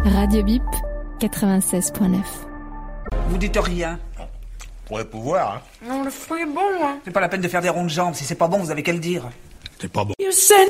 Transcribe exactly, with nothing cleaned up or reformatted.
Radio Bip, quatre-vingt-seize point neuf. Vous dites rien. Pour le pouvoir, hein. Non, le fruit est bon, hein. C'est pas la peine de faire des ronds de jambes. Si c'est pas bon, vous avez qu'à le dire. C'est pas bon. You said